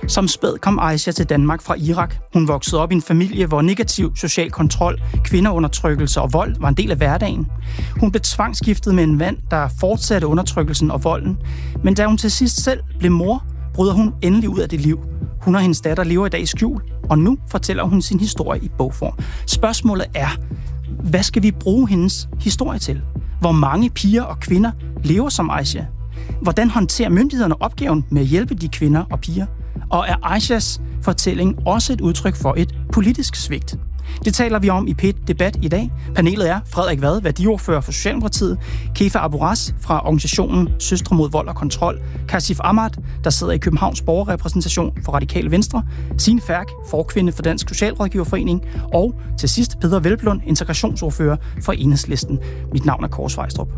Som spæd kom Aisha til Danmark fra Irak. Hun voksede op i en familie, hvor negativ social kontrol, kvindeundertrykkelse og vold var en del af hverdagen. Hun blev tvangsgiftet med en mand, der fortsatte undertrykkelsen og volden. Men da hun til sidst selv blev mor, bryder hun endelig ud af det liv. Hun og hendes datter lever i dag i skjul, og nu fortæller hun sin historie i bogform. Spørgsmålet er, hvad skal vi bruge hendes historie til? Hvor mange piger og kvinder lever som Aisha? Hvordan håndterer myndighederne opgaven med at hjælpe de kvinder og piger? Og er Aishas fortælling også et udtryk for et politisk svigt? Det taler vi om i P1 Debat i dag. Panelet er Frederik Vad, værdiordfører for Socialdemokratiet, Kefa Aburas fra organisationen Søstre mod vold og kontrol, Kashif Ahmad, der sidder i Københavns borgerrepræsentation for Radikale Venstre, Signe Ferk, forkvinde for Dansk Socialrådgiverforening, og til sidst Peder Hvelplund, integrationsordfører for Enhedslisten. Mit navn er Kåre Svejstrup.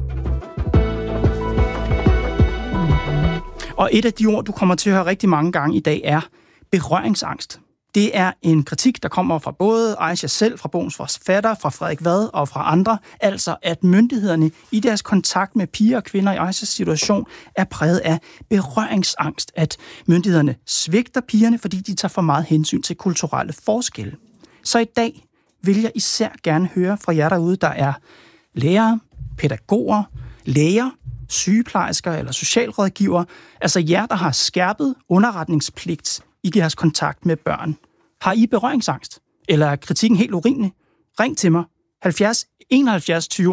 Og et af de ord, du kommer til at høre rigtig mange gange i dag, er berøringsangst. Det er en kritik, der kommer fra både Aisha selv, fra bogens forfatter, fra Frederik Vad og fra andre. Altså, at myndighederne i deres kontakt med piger og kvinder i Aishas situation er præget af berøringsangst. At myndighederne svigter pigerne, fordi de tager for meget hensyn til kulturelle forskelle. Så i dag vil jeg især gerne høre fra jer derude, der er lærere, pædagoger, læger, sygeplejersker eller socialrådgiver. Altså jer, der har skærpet underretningspligt i jeres kontakt med børn. Har I berøringsangst? Eller er kritikken helt urimelig? Ring til mig. 70 71 20,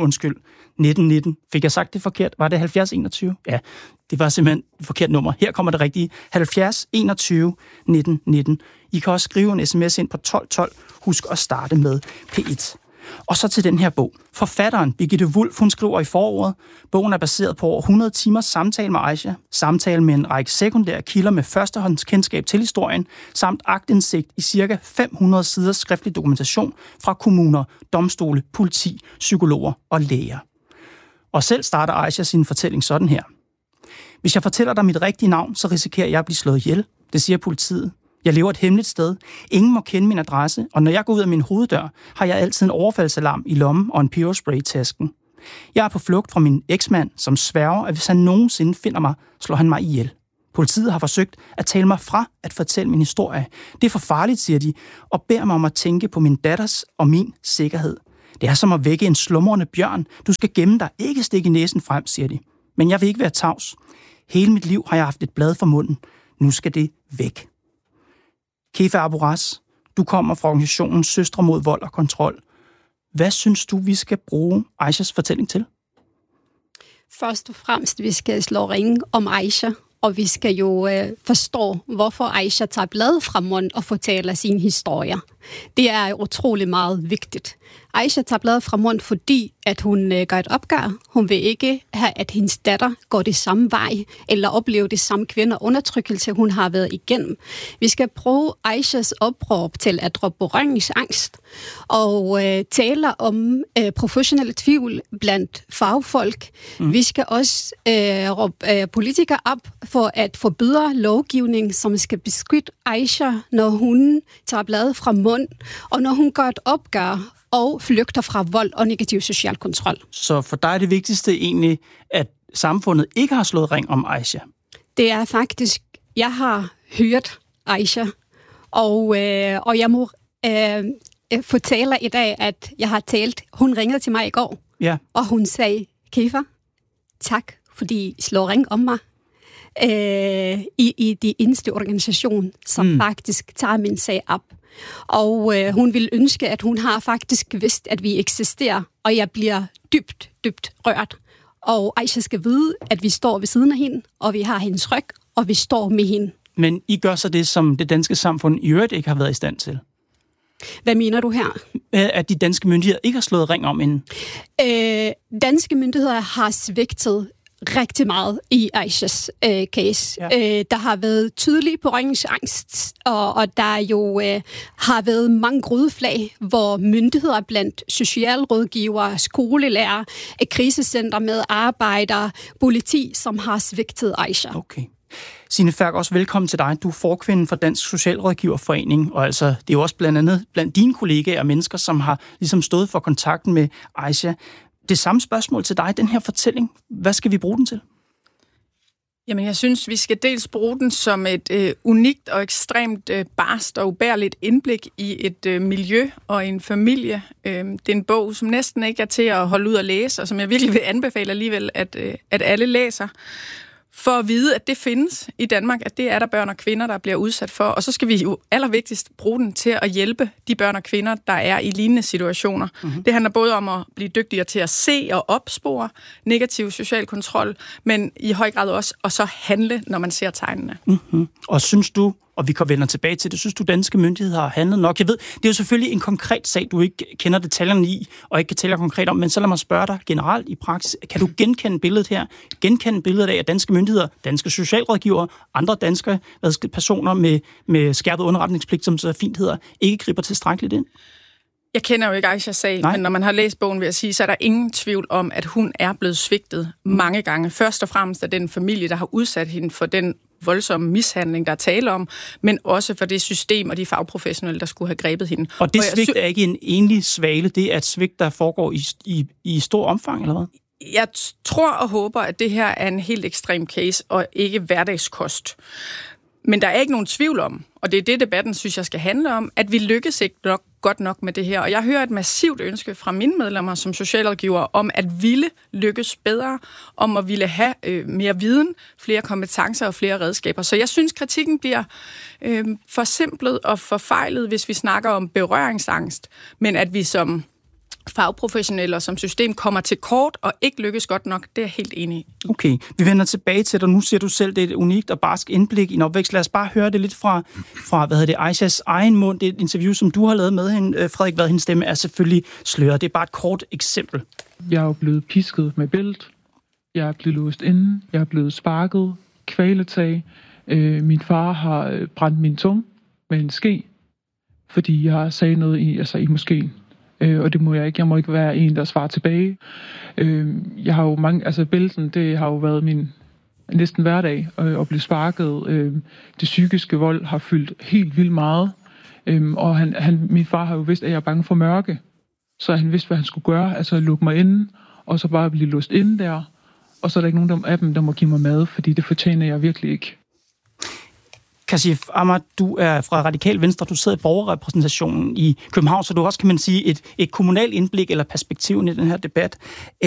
1919. Fik jeg sagt det forkert? Var det 70 21? Ja, det var simpelthen et forkert nummer. Her kommer det rigtige. 70 21 1919. I kan også skrive en sms ind på 1212. Husk at starte med P1. Og så til den her bog. Forfatteren Birgitte Wulff, hun skriver i forordet. Bogen er baseret på over 100 timers samtale med Aisha, samtale med en række sekundære kilder med førstehåndskendskab til historien, samt aktindsigt i ca. 500 sider skriftlig dokumentation fra kommuner, domstole, politi, psykologer og læger. Og selv starter Aisha sin fortælling sådan her. Hvis jeg fortæller dig mit rigtige navn, så risikerer jeg at blive slået ihjel. Det siger politiet. Jeg lever et hemmeligt sted. Ingen må kende min adresse, og når jeg går ud af min hoveddør, har jeg altid en overfaldsalarm i lommen og en peberspray i tasken. Jeg er på flugt fra min eksmand, som sværger, at hvis han nogensinde finder mig, slår han mig ihjel. Politiet har forsøgt at tale mig fra at fortælle min historie. Det er for farligt, siger de, og beder mig om at tænke på min datters og min sikkerhed. Det er som at vække en slumrende bjørn. Du skal gemme dig, ikke stikke næsen frem, siger de. Men jeg vil ikke være tavs. Hele mit liv har jeg haft et blad for munden. Nu skal det væk. Kefa Aburas, du kommer fra organisationen Søstre mod vold og kontrol. Hvad synes du, vi skal bruge Aishas fortælling til? Først og fremmest, vi skal slå ring om Aisha, og vi skal jo forstå, hvorfor Aisha tager bladet fra munden og fortæller sine historier. Det er utrolig meget vigtigt. Aisha tager bladet fra munden, fordi at hun gør et opgør. Hun vil ikke have, at hendes datter går det samme vej, eller oplever det samme kvindeundertrykkelse, hun har været igennem. Vi skal bruge Aishas opråb til at droppe berøringsangst, og tale om professionelle tvivl blandt fagfolk. Vi skal også råbe politikere op for at forbyde lovgivning, som skal beskytte Aisha, når hun tager bladet fra munden, og når hun gør et opgør og flygter fra vold og negativ social kontrol. Så for dig er det vigtigste egentlig, at samfundet ikke har slået ring om Aisha? Det er faktisk, jeg har hørt Aisha, og jeg må fortælle i dag, at jeg har talt. Hun ringede til mig i går, ja. Og hun sagde, Kefa, tak, fordi I slår ring om mig. I de eneste organisation, som faktisk tager min sag op. Og hun vil ønske, at hun har faktisk vidst, at vi eksisterer, og jeg bliver dybt rørt. Og Aisha skal vide, at vi står ved siden af hende, og vi har hendes ryg, og vi står med hende. Men I gør så det, som det danske samfund i øvrigt ikke har været i stand til? Hvad mener du her? At de danske myndigheder ikke har slået ring om hende? Danske myndigheder har svigtet rigtig meget i Aishas case. Ja. Der har været tydelig berøringsangst, og der jo har været mange grødeflag, hvor myndigheder blandt socialrådgivere, skolelærer, krisecenter med arbejdere, politi, som har svigtet Aisha. Okay. Signe Ferk, også velkommen til dig. Du er forkvinde for Dansk Socialrådgiverforening, og altså, det er jo også blandt andet blandt dine kollegaer og mennesker, som har ligesom stået for kontakten med Aisha. Det samme spørgsmål til dig, den her fortælling, hvad skal vi bruge den til? Jamen, jeg synes, vi skal dels bruge den som et unikt og ekstremt barst og ubærligt indblik i et miljø og en familie. Det er en bog, som næsten ikke er til at holde ud at læse, og som jeg virkelig vil anbefale alligevel, at alle læser. For at vide, at det findes i Danmark, at det er der børn og kvinder, der bliver udsat for. Og så skal vi jo allervigtigst bruge den til at hjælpe de børn og kvinder, der er i lignende situationer. Mm-hmm. Det handler både om at blive dygtigere til at se og opspore negativ social kontrol, men i høj grad også at så handle, når man ser tegnene. Mm-hmm. Og synes du, og vi kan vende tilbage til det, synes du, danske myndigheder har handlet nok? Jeg ved, det er jo selvfølgelig en konkret sag, du ikke kender detaljerne i, og ikke kan tale konkret om, men så lad mig spørge dig generelt i praksis. Kan du genkende billedet her? Genkende billedet af, at danske myndigheder, danske socialrådgivere, andre danske personer med skærpet underretningspligt, som så fint hedder, ikke griber tilstrækkeligt ind? Jeg kender jo ikke Aishas sag, men når man har læst bogen, vil jeg sige, så er der ingen tvivl om, at hun er blevet svigtet mange gange. Først og fremmest af den familie, der har udsat hende for den voldsomme mishandling, der er tale om, men også for det system og de fagprofessionelle, der skulle have grebet hende. Og det svigt er ikke en enlig svale, det er et svigt, der foregår i stor omfang, eller hvad? Jeg tror og håber, at det her er en helt ekstrem case, og ikke hverdagskost. Men der er ikke nogen tvivl om, og det er det, debatten synes jeg skal handle om, at vi lykkes ikke godt nok med det her. Og jeg hører et massivt ønske fra mine medlemmer som socialrådgiver om at ville lykkes bedre, om at ville have mere viden, flere kompetencer og flere redskaber. Så jeg synes, kritikken bliver forsimplet og forfejlet, hvis vi snakker om berøringsangst, men at vi som fagprofessionelle og som system kommer til kort og ikke lykkes godt nok, det er jeg helt enig i. Okay, vi vender tilbage til dig. Nu siger du selv, det er et unikt og barsk indblik i en opvækst. Lad os bare høre det lidt fra Aishas egen mund. Det er et interview, som du har lavet med hende. Frederik Vad, hendes stemme er selvfølgelig sløret. Det er bare et kort eksempel. Jeg er jo blevet pisket med bælt. Jeg er blevet låst inde. Jeg er blevet sparket. Kvæletag. Min far har brændt min tunge med en ske, fordi jeg sagde noget i moskeen. Og det må jeg ikke. Jeg må ikke være en, der svarer tilbage. Jeg har jo bælten, det har jo været min næsten hverdag at blive sparket. Det psykiske vold har fyldt helt vildt meget. Og min far har jo vidst, at jeg er bange for mørke. Så han vidste, hvad han skulle gøre. Altså lukke mig inde, og så bare blive låst inde der. Og så er der ikke nogen af dem, der må give mig mad, fordi det fortjener jeg virkelig ikke. Kashif Ahmad, du er fra Radikal Venstre, du sidder i borgerrepræsentationen i København, så du også, kan man sige, et kommunalt indblik eller perspektiv i den her debat.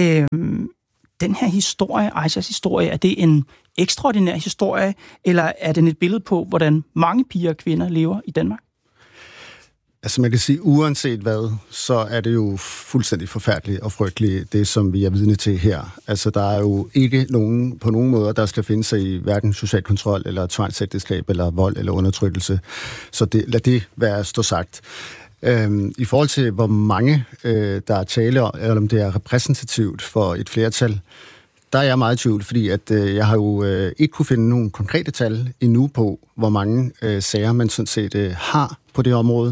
Den her historie, Aishas historie, er det en ekstraordinær historie, eller er det et billede på, hvordan mange piger og kvinder lever i Danmark? Altså man kan sige, uanset hvad, så er det jo fuldstændig forfærdeligt og frygteligt, det som vi er vidne til her. Altså der er jo ikke nogen på nogen måder, der skal finde sig i hverken social kontrol, eller tvangsægteskab, eller vold, eller undertrykkelse. Så lad det være stå sagt. I forhold til, hvor mange der er tale om, eller om det er repræsentativt for et flertal, der er jeg meget i tvivl, fordi at jeg har jo ikke kunne finde nogen konkrete tal endnu på, hvor mange sager man sådan set har på det område.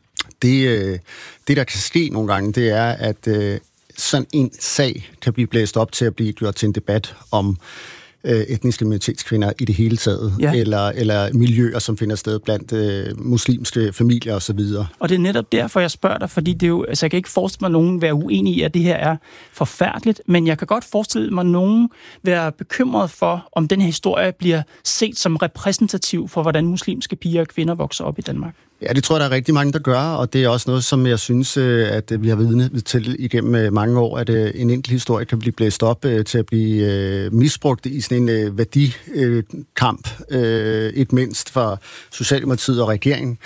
Det, der kan ske nogle gange, det er, at sådan en sag kan blive blæst op til at blive gjort til en debat om etniske minoritetskvinder i det hele taget, eller miljøer, som finder sted blandt muslimske familier osv. Og det er netop derfor, jeg spørger dig, fordi det er jo, altså jeg kan ikke forestille mig, at nogen være uenig i, at det her er forfærdeligt, men jeg kan godt forestille mig, at nogen være bekymret for, om den her historie bliver set som repræsentativ for, hvordan muslimske piger og kvinder vokser op i Danmark. Ja, det tror jeg, der er rigtig mange, der gør, og det er også noget, som jeg synes, at vi har vidnet til igennem mange år, at en enkelt historie kan blive blæst op til at blive misbrugt i sådan en værdikamp, ikke mindst for Socialdemokratiet og regeringen.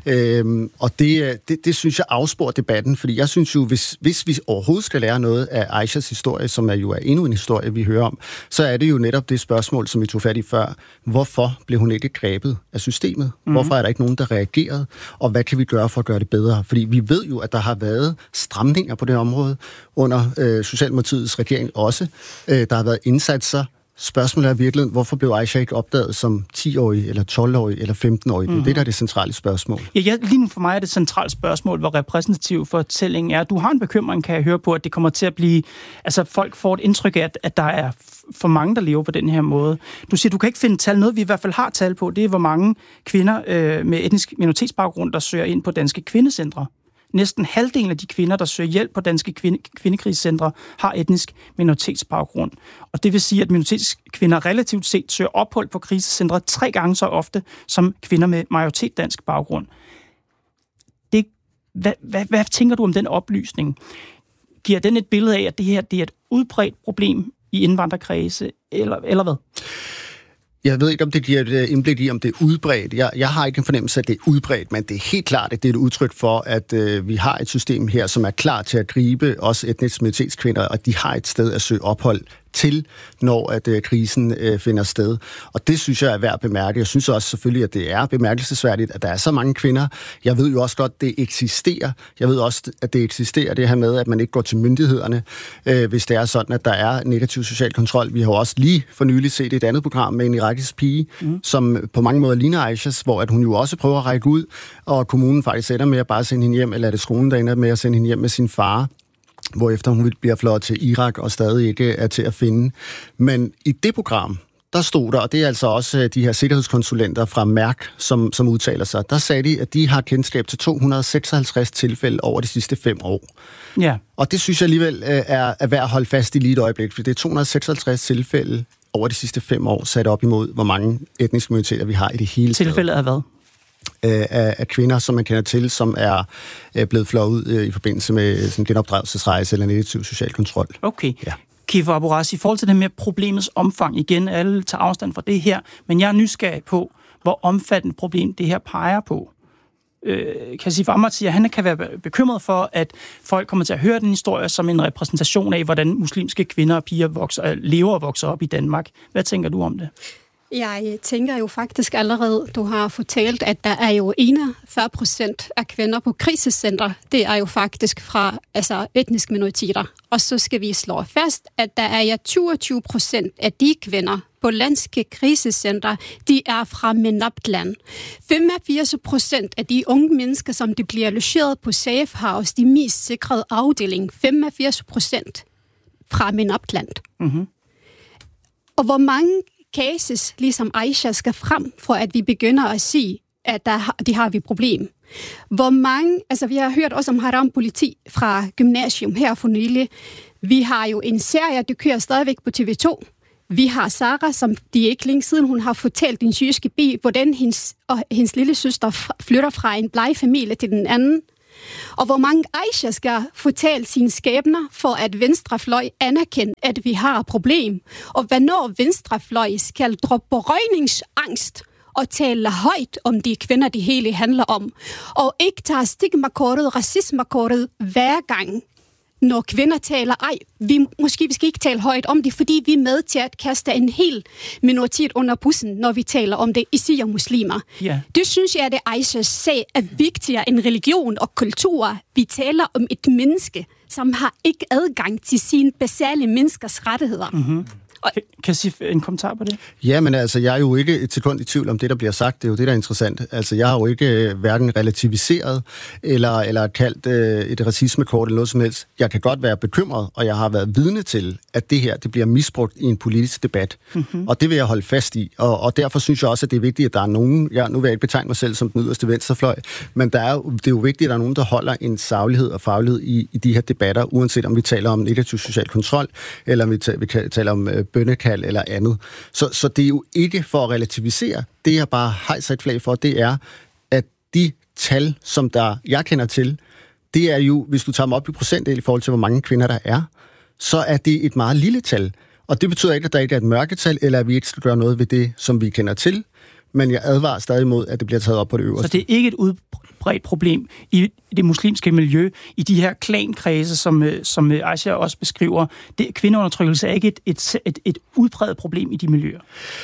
Og det synes jeg afsporer debatten, fordi jeg synes jo, hvis vi overhovedet skal lære noget af Aishas historie, som jo er endnu en historie, vi hører om, så er det jo netop det spørgsmål, som vi tog fat i før. Hvorfor blev hun ikke grebet af systemet? Hvorfor er der ikke nogen, der reagerede? Og hvad kan vi gøre for at gøre det bedre? Fordi vi ved jo, at der har været stramninger på det område under Socialdemokratiets regering også. Der har været indsatser. Spørgsmålet er virkelig, hvorfor blev Aisha ikke opdaget som 10-årig, eller 12-årig, eller 15-årig? Det er det, der er det centrale spørgsmål. Ja, lige nu for mig er det centrale spørgsmål, hvor repræsentativ fortællingen er. Du har en bekymring, kan jeg høre på, at det kommer til at blive... Altså, folk får et indtryk af, at der er for mange, der lever på den her måde. Du siger, du kan ikke finde tal. Noget, vi i hvert fald har tal på, det er, hvor mange kvinder med etnisk minoritetsbaggrund, der søger ind på danske kvindecentre. Næsten halvdelen af de kvinder, der søger hjælp på danske kvindekrisecentre, har etnisk minoritetsbaggrund. Og det vil sige, at minoritetskvinder relativt set søger ophold på krisecentre 3 gange så ofte som kvinder med majoritet dansk baggrund. Hvad tænker du om den oplysning? Giver den et billede af, at det her det er et udbredt problem i indvandrerkredse, eller hvad? Jeg ved ikke, om det giver et indblik i, om det er udbredt. Jeg har ikke en fornemmelse af, at det er udbredt, men det er helt klart, at det er et udtryk for, at vi har et system her, som er klar til at gribe også etniske minoritetskvinder, og de har et sted at søge ophold til, når at krisen finder sted. Og det synes jeg er værd at bemærke. Jeg synes også selvfølgelig, at det er bemærkelsesværdigt, at der er så mange kvinder. Jeg ved jo også godt, at det eksisterer. Jeg ved også, at det eksisterer, det her med, at man ikke går til myndighederne, hvis det er sådan, at der er negativ social kontrol. Vi har jo også lige for nylig set et andet program med en irakisk pige, som på mange måder ligner Aishas, hvor at hun jo også prøver at række ud, og kommunen faktisk ender med at bare sende hende hjem, eller er det skolen, der ender med at sende hende hjem med sin far, hvorefter hun bliver fløjet til Irak og stadig ikke er til at finde. Men i det program, der stod der, og det er altså også de her sikkerhedskonsulenter fra Mærk, som udtaler sig, der sagde de, at de har kendskab til 256 tilfælde over de sidste 5 år. Ja. Og det synes jeg alligevel er værd at holde fast i lige et øjeblik, for det er 256 tilfælde over de sidste 5 år, sat op imod, hvor mange etniske minoriteter vi har i det hele taget. Tilfældet af hvad? Af kvinder, som man kender til, som er blevet flået ud i forbindelse med sådan genopdragelsesrejse eller negativ social kontrol. Okay. Ja. Kiffer Aburrasi, i forhold til det med problemets omfang, igen, alle tager afstand fra det her, men jeg er nysgerrig på, hvor omfattende problem det her peger på. Kashif Ahmad siger, at han kan være bekymret for, at folk kommer til at høre den historie som en repræsentation af, hvordan muslimske kvinder og piger lever og vokser op i Danmark. Hvad tænker du om det? Jeg tænker jo faktisk allerede, du har fortalt, at der er jo 41% af kvinder på krisecenter. Det er jo faktisk fra etniske minoriteter. Og så skal vi slå fast, at der er 22% af de kvinder på landske krisecenter, de er fra MENAPT-land. 85% af de unge mennesker, som de bliver logeret på Safe House, de mest sikrede afdeling, 85% fra MENAPT-land. Mm-hmm. Og hvor mange cases, ligesom Aisha, skal frem, for at vi begynder at sige, at de har vi problem. Hvor mange, vi har hørt også om haram-politi fra gymnasium her for nylig. Vi har jo en serie, der kører stadigvæk på TV2. Vi har Sara, som de ikke længe siden, hun har fortalt din syriske bi, hvordan hendes lille søster flytter fra en plejefamilie til den anden. Og hvor mange Aisha skal fortælle sine skæbner, for at venstrefløj anerkende, at vi har et problem. Og hvornår venstrefløj skal droppe røgningsangst og tale højt om de kvinder, det hele handler om. Og ikke tage stigmakortet, racismakortet hver gang, når kvinder taler, vi skal ikke tale højt om det, fordi vi er med til at kaste en hel minoritet under bussen, når vi taler om det, især muslimer. Yeah. Det synes jeg, at det Aishas sag er vigtigere end religion og kultur. Vi taler om et menneske, som har ikke adgang til sine basale menneskers rettigheder. Mm-hmm. Kan jeg sige en kommentar på det? Ja, men jeg er jo ikke et sekund i tvivl om det, der bliver sagt. Det er jo det, der er interessant. Jeg har jo ikke hverken relativiseret eller kaldt et racismekort eller noget som helst. Jeg kan godt være bekymret, og jeg har været vidne til, at det her det bliver misbrugt i en politisk debat. Mm-hmm. Og det vil jeg holde fast i. Og derfor synes jeg også, at det er vigtigt, at der er nogen... nu vil jeg ikke betegne mig selv som den yderste venstrefløj, men det er jo vigtigt, at der er nogen, der holder en saglighed og faglighed i de her debatter, uanset om vi taler om negativ social kontrol, eller om vi taler om bønnekald eller andet. Så det er jo ikke for at relativisere. Det, jeg bare hejser et flag for, det er, at de tal, som jeg kender til, det er jo, hvis du tager dem op i procentdel i forhold til, hvor mange kvinder der er, så er det et meget lille tal. Og det betyder ikke, at der ikke er et mørketal, eller at vi ikke skal gøre noget ved det, som vi kender til. Men jeg advarer stadig imod, at det bliver taget op på det øverste. Så det er ikke et udbredt problem i det muslimske miljø, i de her klankredse, som Aisha også beskriver. Kvindeundertrykkelse er ikke et udbredt problem i de miljøer.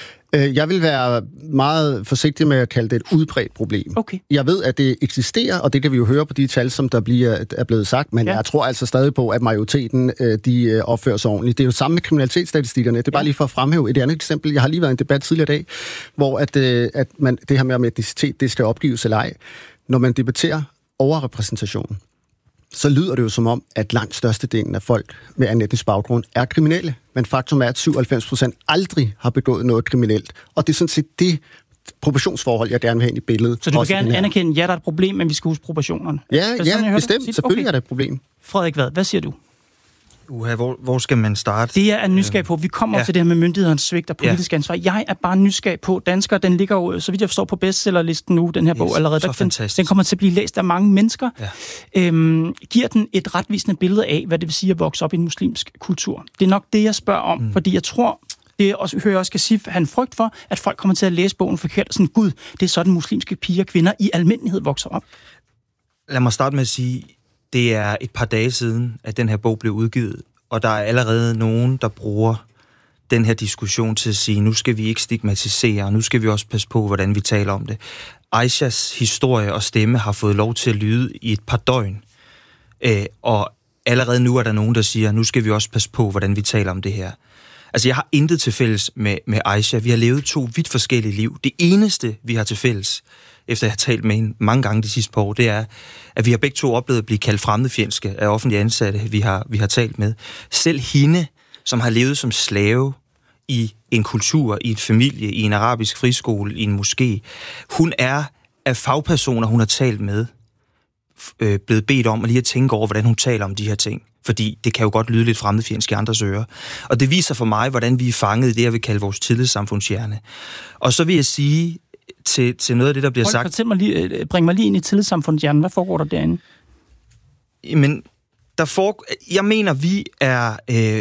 Jeg vil være meget forsigtig med at kalde det et udbredt problem. Okay. Jeg ved, at det eksisterer, og det kan vi jo høre på de tal, som der er blevet sagt, men jeg tror altså stadig på, at majoriteten de opfører sig ordentligt. Det er jo samme med kriminalitetsstatistikkerne. Det er bare lige for at fremhæve et andet eksempel. Jeg har lige været i en debat tidligere i dag, hvor det her med etnicitet, det skal opgives eller ej. Når man debatterer overrepræsentation, så lyder det jo som om, at langt størstedelen af folk med anden etnisk baggrund er kriminelle. Men faktum er, at 97% aldrig har begået noget kriminelt. Og det er sådan set det, proportionsforhold, jeg gerne vil have ind i billedet. Så du vil gerne anerkende, ja, der er et problem, men vi skal huske proportionerne? Ja, bestemt. Selvfølgelig er det et problem. Frederik Vad, hvad siger du? Hvor skal man starte? Det er nysgerrig på. Vi kommer til det her med myndighedernes svigt og politisk ansvar. Jeg er bare nysgerrig på. Danskere, den ligger jo, så vidt jeg forstår, på bestsellerlisten nu, den her bog allerede. Den kommer til at blive læst af mange mennesker. Ja. Giver den et retvisende billede af, hvad det vil sige at vokse op i en muslimsk kultur? Det er nok det, jeg spørger om, fordi jeg tror, det også, hører jeg også Kashif have en frygt for, at folk kommer til at læse bogen forkert. Sådan, gud, det er sådan muslimske piger og kvinder i almindelighed vokser op. Lad mig starte med at sige, det er et par dage siden, at den her bog blev udgivet. Og der er allerede nogen, der bruger den her diskussion til at sige, nu skal vi ikke stigmatisere, og nu skal vi også passe på, hvordan vi taler om det. Aishas historie og stemme har fået lov til at lyde i et par døgn. Og allerede nu er der nogen, der siger, nu skal vi også passe på, hvordan vi taler om det her. Altså, jeg har intet til fælles med Aisha. Vi har levet 2 vidt forskellige liv. Det eneste, vi har til fælles, efter jeg har talt med hende mange gange de sidste par år, det er, at vi har begge to oplevet at blive kaldt fremmedfjendske af offentlige ansatte, vi har talt med. Selv hende, som har levet som slave i en kultur, i en familie, i en arabisk friskole, i en moské, hun er af fagpersoner, hun har talt med, blevet bedt om at lige at tænke over, hvordan hun taler om de her ting. Fordi det kan jo godt lyde lidt fremmedfjendsk i andres ører. Og det viser for mig, hvordan vi er fanget i det, jeg vil kalde vores tillidssamfundshjerne. Og så vil jeg sige til noget af det, der bliver sagt... Bring mig lige ind i tillidssamfundshjernen. Hvad foregår der derinde? Men jeg mener, vi er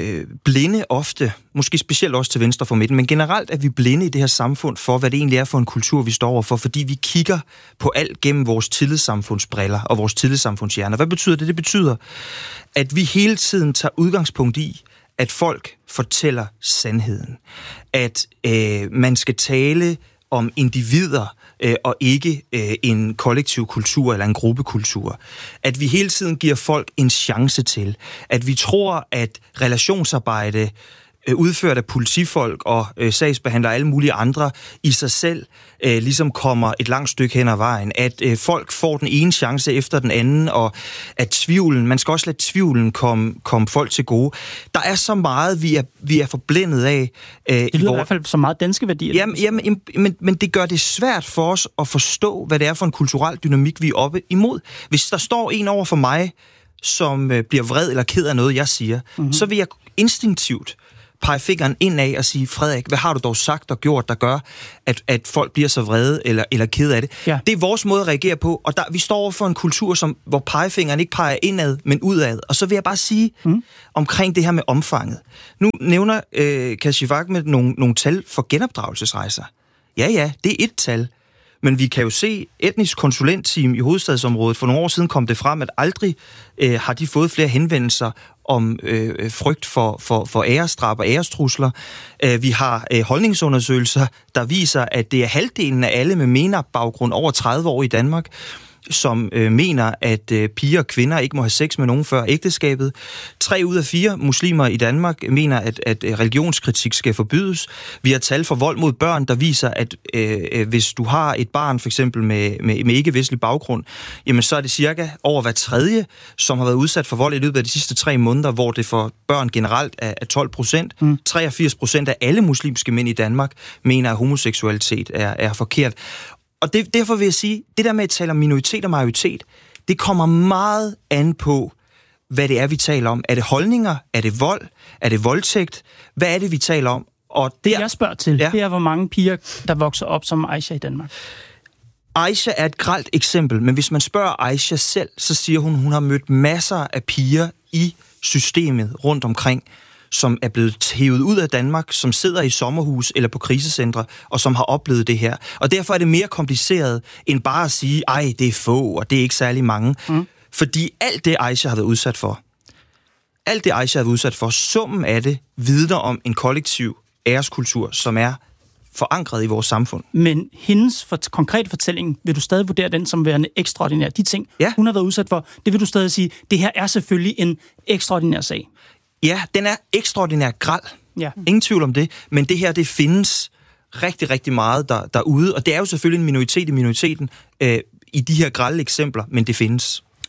blinde ofte, måske specielt også til venstre for midten, men generelt er vi blinde i det her samfund for, hvad det egentlig er for en kultur, vi står overfor, fordi vi kigger på alt gennem vores tillidssamfundsbriller og vores tillidssamfundshjerner. Hvad betyder det? Det betyder, at vi hele tiden tager udgangspunkt i, at folk fortæller sandheden. At man skal tale om individer, og ikke en kollektiv kultur eller en gruppekultur. At vi hele tiden giver folk en chance til. At vi tror, at relationsarbejde udført af politifolk og sagsbehandlere og alle mulige andre i sig selv ligesom kommer et langt stykke hen ad vejen. At folk får den ene chance efter den anden, og at tvivlen, man skal også lade tvivlen komme folk til gode. Der er så meget, vi er forblændet af. Det lyder i hvert fald så meget danske værdier. Jamen, men det gør det svært for os at forstå, hvad det er for en kulturel dynamik, vi er oppe imod. Hvis der står en over for mig, som bliver vred eller ked af noget, jeg siger, så vil jeg instinktivt pege fingeren indad og sige, Frederik, hvad har du dog sagt og gjort, der gør, at folk bliver så vrede eller ked af det? Ja. Det er vores måde at reagere på, og vi står over for en kultur, hvor pegefingeren ikke peger indad, men udad. Og så vil jeg bare sige omkring det her med omfanget. Nu nævner Kashif Ahmed nogle tal for genopdragelsesrejser. Ja, det er et tal. Men vi kan jo se, etnisk konsulentteam i hovedstadsområdet, for nogle år siden kom det frem, at aldrig har de fået flere henvendelser om frygt for æresdrab og ærestrusler. Vi har holdningsundersøgelser, der viser, at det er halvdelen af alle med MENAP-baggrund over 30 år i Danmark, som mener, at piger og kvinder ikke må have sex med nogen før ægteskabet. 3 ud af 4 muslimer i Danmark mener, at religionskritik skal forbydes. Vi har tal for vold mod børn, der viser, at hvis du har et barn, for eksempel med ikke-vestlig baggrund, jamen så er det cirka over hver tredje, som har været udsat for vold i løbet af de sidste 3 måneder, hvor det for børn generelt er 12%. 83% af alle muslimske mænd i Danmark mener, at homoseksualitet er forkert. Og derfor vil jeg sige, det der med at tale om minoritet og majoritet, det kommer meget an på, hvad det er, vi taler om. Er det holdninger? Er det vold? Er det voldtægt? Hvad er det, vi taler om? Og det, jeg spørger til, det er, hvor mange piger, der vokser op som Aisha i Danmark. Aisha er et grelt eksempel, men hvis man spørger Aisha selv, så siger hun har mødt masser af piger i systemet rundt omkring, som er blevet hævet ud af Danmark, som sidder i sommerhus eller på krisecentre, og som har oplevet det her. Og derfor er det mere kompliceret, end bare at sige, ej, det er få, og det er ikke særlig mange. Fordi alt det, Aisha har været udsat for, summen af det, vidner om en kollektiv æreskultur, som er forankret i vores samfund. Men hendes konkrete fortælling, vil du stadig vurdere den som værende ekstraordinær? De ting, hun har været udsat for, det vil du stadig sige, det her er selvfølgelig en ekstraordinær sag. Ja, den er ekstraordinær grel. Ja. Ingen tvivl om det. Men det her, det findes rigtig, rigtig meget derude. Og det er jo selvfølgelig en minoritet i minoriteten i de her grelle eksempler, men det findes.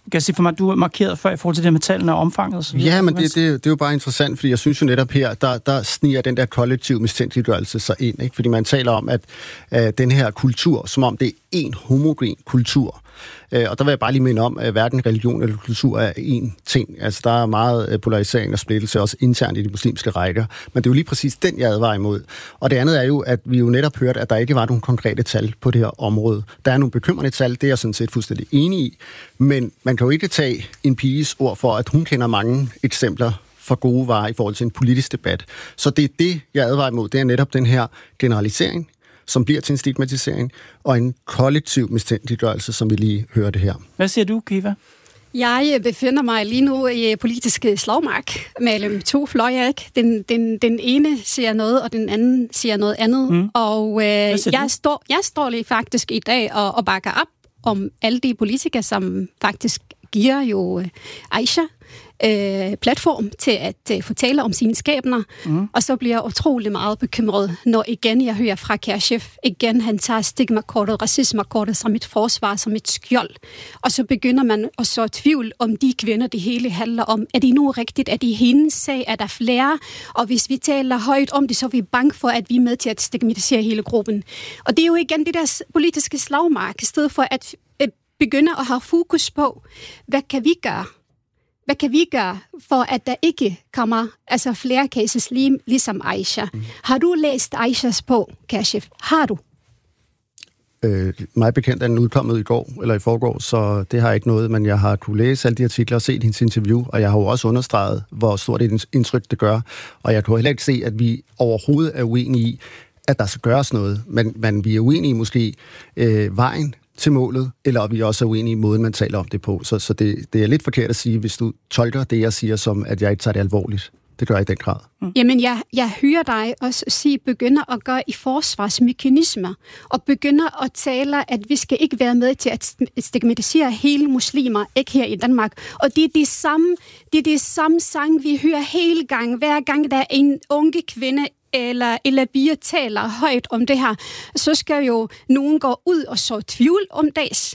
kan jeg sige for mig, du er markeret før i forhold til det med tallene og omfanget? Ja, men det er jo bare interessant, fordi jeg synes jo netop her, der sniger den der kollektiv mistænkeliggørelse sig ind, ikke? Fordi man taler om, at den her kultur, som om det er en homogen kultur, og der vil jeg bare lige minde om, at hverken religion eller kultur er én ting. Altså, der er meget polarisering og splittelse, også internt i de muslimske rækker. Men det er jo lige præcis den, jeg advarer imod. Og det andet er jo, at vi jo netop hørte, at der ikke var nogen konkrete tal på det her område. Der er nogle bekymrende tal, det er jeg sådan set fuldstændig enig i. Men man kan jo ikke tage en piges ord for, at hun kender mange eksempler for gode varer i forhold til en politisk debat. Så det er det, jeg advarer imod. Det er netop den her generalisering, som bliver til en stigmatisering, og en kollektiv mistænkeliggørelse, som vi lige hørte her. Hvad siger du, Kiva? Jeg befinder mig lige nu i politiske slagmark mellem to fløje, ikke? Den ene siger noget, og den anden siger noget andet. Og jeg står lige faktisk i dag og bakker op om alle de politikere, som faktisk giver jo Aisha platform til at fortælle om sine skæbner. Og så bliver jeg utrolig meget bekymret, når igen jeg hører fra Kashif. Igen, han tager stigmakortet, racismekortet som et forsvar, som et skjold. Og så begynder man at så tvivl om de kvinder, det hele handler om. Er det nu rigtigt? Er det hendes sag? Er der flere? Og hvis vi taler højt om det, så er vi bange for, at vi er med til at stigmatisere hele gruppen. Og det er jo igen det der politiske slagmark, i stedet for at begynde at have fokus på, hvad kan vi gøre? Hvad kan vi gøre, for at der ikke kommer flere cases ligesom Aisha? Har du læst Aishas bog, Kashif? Har du? Mig bekendt er den udkommet i går, eller i forgår, så det har ikke noget, men jeg har kunne læse alle de artikler og set hendes interview, og jeg har jo også understreget, hvor stort et indtryk det gør, og jeg kan heller ikke se, at vi overhovedet er uenige i, at der skal gøres noget, men vi er uenige måske vejen til målet, eller vi også er uenige i måden, man taler om det på. Så det er lidt forkert at sige, hvis du tolker det, jeg siger, som at jeg ikke tager det alvorligt. Det gør jeg i den grad. Jamen, jeg hører dig også sige, begynder at gøre i forsvarsmekanismer, og begynder at tale, at vi skal ikke være med til at stigmatisere hele muslimer, ikke her i Danmark. Og det er det samme sang, vi hører hele gang, hver gang der er en unge kvinde, eller bier taler højt om det her, så skal jo nogen gå ud og så tvivl om deres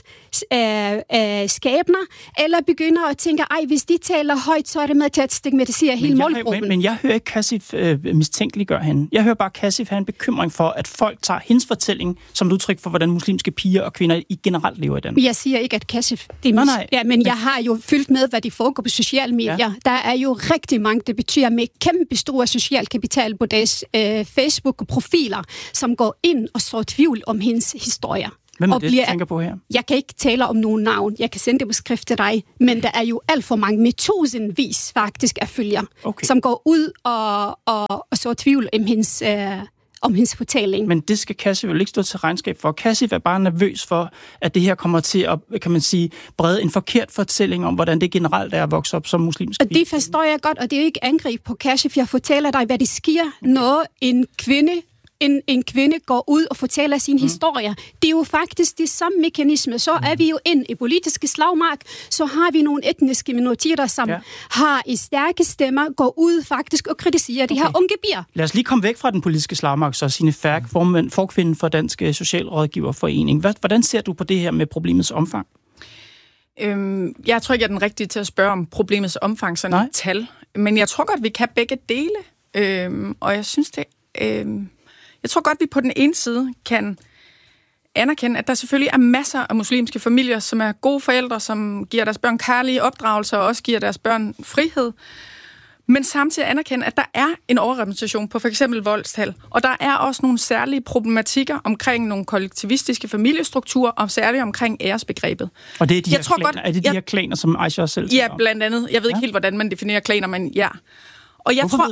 skæbner, eller begynder at tænke, hvis de taler højt, så er det med til at stigmatisere hele målgruppen. Men jeg hører ikke Kashif mistænkeliggøre hende. Jeg hører bare Kashif have en bekymring for, at folk tager hendes fortælling som et udtryk for, hvordan muslimske piger og kvinder i generelt lever i Danmark. Jeg siger ikke, at Kashif... men jeg har jo fyldt med, hvad de foregår på sociale medier. Ja. Der er jo rigtig mange, det betyder med kæmpe store social kapital på deres Facebook-profiler, som går ind og så tvivl om hendes historier. Hvem er det, du tænker på her? Jeg kan ikke tale om nogen navn. Jeg kan sende det på skrift til dig. Men der er jo alt for mange, med tusindvis faktisk af følgere, som går ud og så tvivl om hendes fortælling. Men det skal Kashif vel ikke stå til regnskab for. Kashif er bare nervøs for, at det her kommer til at, kan man sige, brede en forkert fortælling om, hvordan det generelt er at vokse op som muslimsk. Og det forstår jeg godt, og det er jo ikke angreb på Kashif. Jeg fortæller dig, hvad det sker, når en kvinde går ud og fortæller sine historier. Det er jo faktisk det samme mekanisme. Så er vi jo ind i politiske slagmark, så har vi nogle etniske minoriteter, som har i stærke stemmer, går ud faktisk og kritiserer de her unge bier. Lad os lige komme væk fra den politiske slagmark, så Signe Færk, forkvinde for Dansk Socialrådgiverforening. Hvordan ser du på det her med problemets omfang? Jeg tror ikke, jeg er den rigtige til at spørge om problemets omfang, sådan et tal. Men jeg tror godt, vi kan begge dele. Og jeg synes det... Jeg tror godt, vi på den ene side kan anerkende, at der selvfølgelig er masser af muslimske familier, som er gode forældre, som giver deres børn kærlige opdragelser og også giver deres børn frihed. Men samtidig anerkende, at der er en overrepræsentation på for eksempel voldstal. Og der er også nogle særlige problematikker omkring nogle kollektivistiske familiestrukturer, og særligt omkring æresbegrebet. Og det er de her klaner, som Aisha selv siger om? Ja, blandt andet. Jeg ved ikke helt, hvordan man definerer klaner, men ja. Og jeg tror,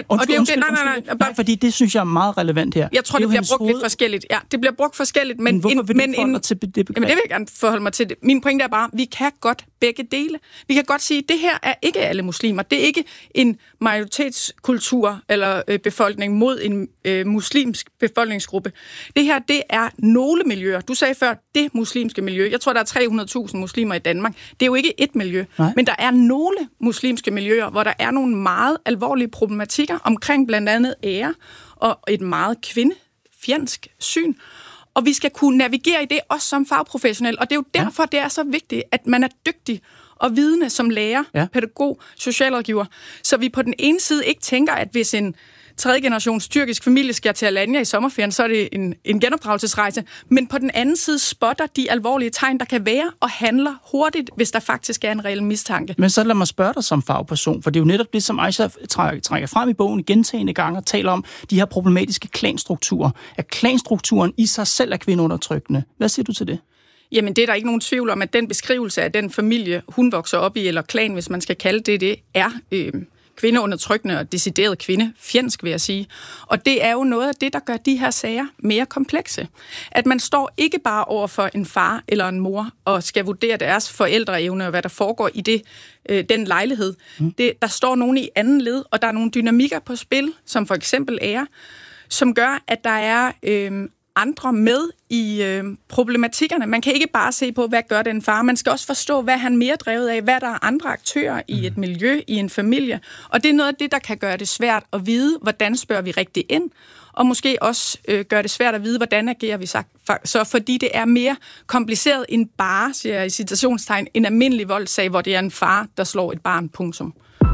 Nej, fordi det synes jeg er meget relevant her. Jeg tror, det bliver brugt lidt forskelligt. Ja, det bliver brugt forskelligt, men hvorfor vil du forholde dig til det begreb? Jamen, det vil jeg gerne forholde mig til. Min pointe er bare, vi kan godt begge dele. Vi kan godt sige, at det her er ikke alle muslimer. Det er ikke en majoritetskultur eller befolkning mod en muslimsk befolkningsgruppe. Det her, det er nogle miljøer. Du sagde før, det muslimske miljø. Jeg tror, der er 300.000 muslimer i Danmark. Det er jo ikke et miljø. Nej. Men der er nogle muslimske miljøer, hvor der er nogle meget alvorlige problematikker omkring blandt andet ære og et meget kvindefjendsk syn. Og vi skal kunne navigere i det også som fagprofessionel, og det er jo derfor, det er så vigtigt, at man er dygtig og vidende som lærer, pædagog, socialrådgiver, så vi på den ene side ikke tænker, at hvis en tredje generations tyrkisk familie skal til Alanya i sommerferien, så er det en genopdragelsesrejse, men på den anden side spotter de alvorlige tegn, der kan være, og handler hurtigt, hvis der faktisk er en reel mistanke. Men så lad mig spørge dig som fagperson, for det er jo netop det, som Aisha trækker frem i bogen gentagne gange og taler om de her problematiske klanstrukturer. At klanstrukturen i sig selv er kvindeundertrykkende. Hvad siger du til det? Jamen, det er der ikke nogen tvivl om, at den beskrivelse af den familie, hun vokser op i, eller klan, hvis man skal kalde det, er kvindeundertrykkende og decideret kvindefjendsk, vil jeg sige. Og det er jo noget af det, der gør de her sager mere komplekse. At man står ikke bare over for en far eller en mor og skal vurdere deres forældreevne og hvad der foregår i den lejlighed. Der står nogen i anden led, og der er nogle dynamikker på spil, som for eksempel ære, som gør, at der er andre med i problematikkerne. Man kan ikke bare se på, hvad gør den far. Man skal også forstå, hvad han mere drevet af, hvad der er andre aktører i et miljø, i en familie. Og det er noget af det, der kan gøre det svært at vide, hvordan spørger vi rigtigt ind, og måske også gøre det svært at vide, hvordan agerer vi så, fordi det er mere kompliceret end bare, siger jeg i citationstegn, en almindelig voldssag, hvor det er en far, der slår et barn, punktum.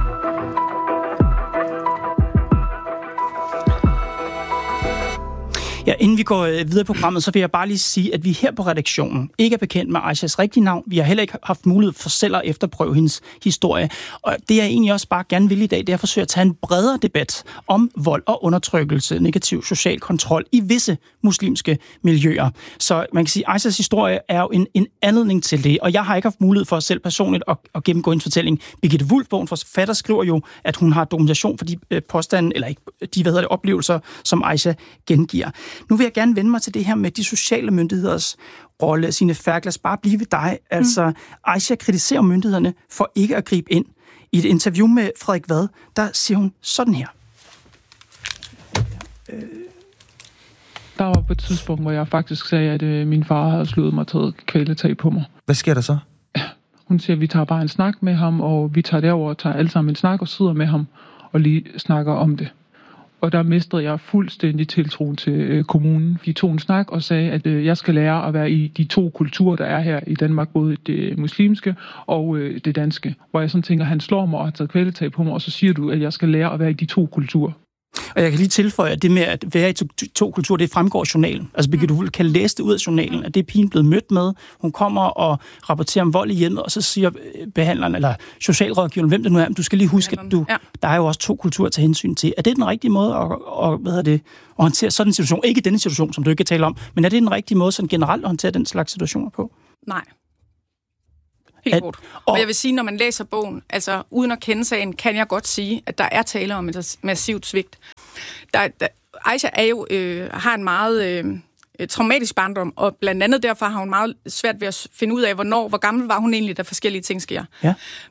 Ja, inden vi går videre på programmet, så vil jeg bare lige sige, at vi her på redaktionen ikke er bekendt med Aishas rigtige navn. Vi har heller ikke haft mulighed for selv at efterprøve hendes historie. Og det jeg egentlig også bare gerne vil i dag, det er at forsøge at tage en bredere debat om vold og undertrykkelse, negativ social kontrol i visse muslimske miljøer. Så man kan sige, at Aishas historie er jo en anledning til det, og jeg har ikke haft mulighed for selv personligt at gennemgå hendes fortælling. Birgitte Wulff, bogens forfatter, skriver jo, at hun har dokumentation for de påstande, eller ikke de oplevelser, som Aisha gengiver. Nu vil jeg gerne vende mig til det her med de sociale myndigheders rolle. Signe Ferk, lad os bare blive ved dig. Altså, Aisha kritiserer myndighederne for ikke at gribe ind. I et interview med Frederik Vad, der siger hun sådan her. Der var på et tidspunkt, hvor jeg faktisk sagde, at min far havde slået mig og taget kvæletag på mig. Hvad sker der så? Hun siger, at vi tager bare en snak med ham, og vi tager derover og tager alle sammen en snak og sidder med ham og lige snakker om det. Og der mistede jeg fuldstændig tiltroen til kommunen. De tog en snak og sagde, at jeg skal lære at være i de to kulturer, der er her i Danmark, både det muslimske og det danske. Hvor jeg sådan tænker, han slår mig og har taget kvæletag på mig, og så siger du, at jeg skal lære at være i de to kulturer. Og jeg kan lige tilføje, at det med at være i to kulturer, det fremgår af journalen. Altså Birgitte Wulff kan læse det ud af journalen, at det er pigen blevet mødt med. Hun kommer og rapporterer om vold i hjemmet, og så siger behandleren, eller socialrådgiveren, hvem det nu er, du skal lige huske, at der er jo også to kulturer til hensyn til. Er det den rigtige måde at håndtere sådan en situation? Ikke denne situation, som du ikke kan tale om, men er det den rigtige måde sådan generelt at håndtere den slags situationer på? Nej. Helt godt. Og jeg vil sige, når man læser bogen, altså uden at kende sagen, kan jeg godt sige, at der er tale om et massivt svigt. Aisha er jo, har en meget traumatisk barndom, og blandt andet derfor har hun meget svært ved at finde ud af, hvor gammel var hun egentlig, da forskellige ting sker. Ja.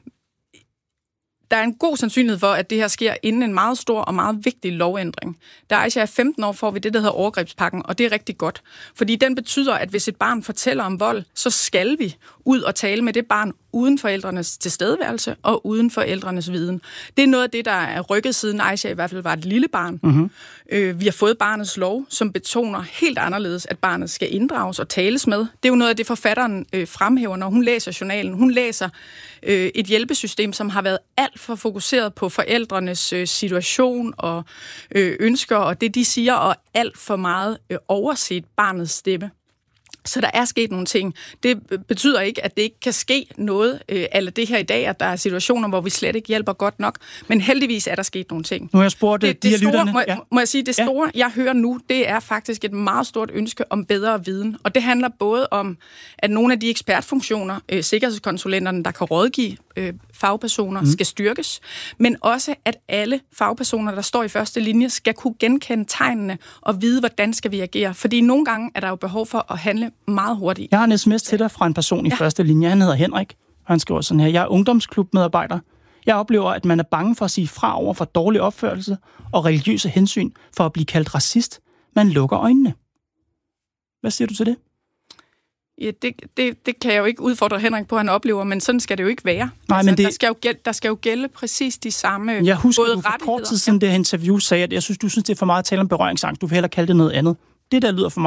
Der er en god sandsynlighed for, at det her sker inden en meget stor og meget vigtig lovændring. Da Aisha er 15 år, får vi det, der hedder overgrebspakken, og det er rigtig godt. Fordi den betyder, at hvis et barn fortæller om vold, så skal vi ud og tale med det barn uden forældrenes tilstedeværelse og uden forældrenes viden. Det er noget af det, der er rykket siden Aisha i hvert fald var et lille barn. Mm-hmm. Vi har fået barnets lov, som betoner helt anderledes, at barnet skal inddrages og tales med. Det er jo noget af det, forfatteren fremhæver, når hun læser journalen. Hun læser et hjælpesystem, som har været alt for fokuseret på forældrenes situation og ønsker og det, de siger, og alt for meget overset barnets stemme. Så der er sket nogle ting. Det betyder ikke, at det ikke kan ske noget af det her i dag, at der er situationer, hvor vi slet ikke hjælper godt nok. Men heldigvis er der sket nogle ting. Nu har jeg spurgt det store, må jeg sige, det store, jeg hører nu, det er faktisk et meget stort ønske om bedre viden. Og det handler både om, at nogle af de ekspertfunktioner, sikkerhedskonsulenterne, der kan rådgive fagpersoner, skal styrkes, men også, at alle fagpersoner, der står i første linje, skal kunne genkende tegnene og vide, hvordan skal vi agere. Fordi nogle gange er der jo behov for at handle meget hurtigt. Jeg har en sms til dig fra en person i første linje. Han hedder Henrik, og han skriver sådan her: jeg er ungdomsklubmedarbejder. Jeg oplever, at man er bange for at sige fra over for dårlig opførsel og religiøse hensyn for at blive kaldt racist. Man lukker øjnene. Hvad siger du til det? Ja, det kan jeg jo ikke udfordre Henrik på, han oplever, men sådan skal det jo ikke være. Nej, altså, men der skal jo gælde præcis de samme jeg husker, du for kort tid siden det her interview sagde, at du synes, det er for meget at tale om berøringsangst. Du vil hellere kalde det noget andet. Det der lyder for mig